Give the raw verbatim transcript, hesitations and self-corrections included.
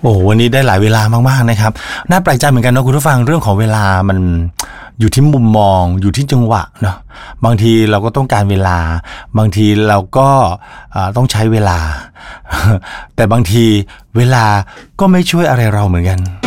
โอ้วันนี้ได้หลายเวลามากๆนะครับน่าแปลกใจเหมือนกันนะคุณผู้ฟังเรื่องของเวลามันอยู่ที่มุมมองอยู่ที่จังหวะเนาะบางทีเราก็ต้องการเวลาบางทีเราก็ต้องใช้เวลาแต่บางทีเวลาก็ไม่ช่วยอะไรเราเหมือนกัน